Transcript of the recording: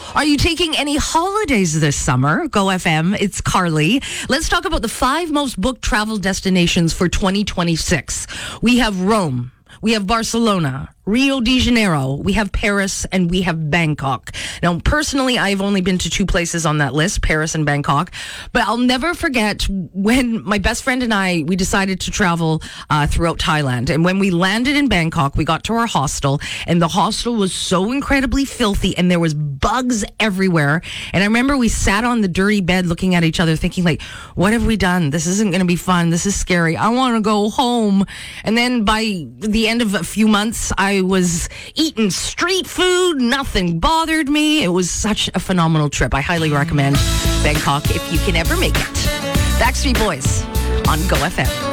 Are you taking any holidays this summer? Go FM, it's Carly. Let's talk about the 5 most booked travel destinations for 2026. We have Rome. We have Barcelona, Rio de Janeiro, we have Paris, and we have Bangkok. Now, personally, I've only been to 2 places on that list, Paris and Bangkok. But I'll never forget when my best friend and we decided to travel throughout Thailand. And when we landed in Bangkok, we got to our hostel, and the hostel was so incredibly filthy, and there was bugs everywhere. And I remember we sat on the dirty bed looking at each other thinking, like, what have we done? This isn't going to be fun. This is scary. I want to go home. And then by the end of a few months, I was eating street food. Nothing bothered me. It was such a phenomenal trip. I highly recommend Bangkok if you can ever make it. Backstreet Boys on Go FM.